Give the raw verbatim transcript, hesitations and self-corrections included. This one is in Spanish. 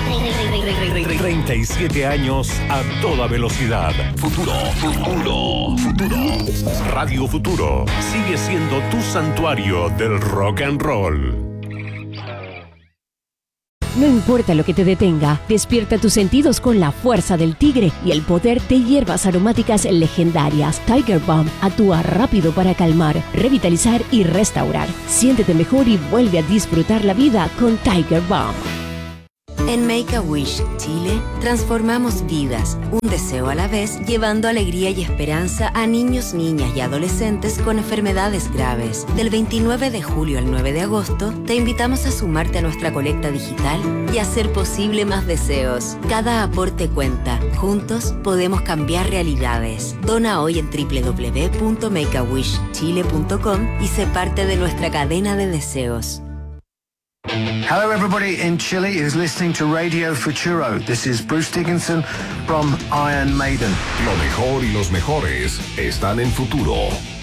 treinta y siete años a toda velocidad. Futuro, futuro, futuro. Radio Futuro sigue siendo tu santuario del rock and roll. No importa lo que te detenga, despierta tus sentidos con la fuerza del tigre y el poder de hierbas aromáticas legendarias. Tiger Balm actúa rápido para calmar, revitalizar y restaurar. Siéntete mejor y vuelve a disfrutar la vida con Tiger Balm. En Make-A-Wish Chile transformamos vidas, un deseo a la vez, llevando alegría y esperanza a niños, niñas y adolescentes con enfermedades graves. Del veintinueve de julio al nueve de agosto, te invitamos a sumarte a nuestra colecta digital y hacer posible más deseos. Cada aporte cuenta. Juntos podemos cambiar realidades. Dona hoy en doble u doble u doble u punto make a wish chile punto com y sé parte de nuestra cadena de deseos. Hello everybody in Chile is listening to Radio Futuro. This is Bruce Dickinson from Iron Maiden. Lo mejor y los mejores están en Futuro.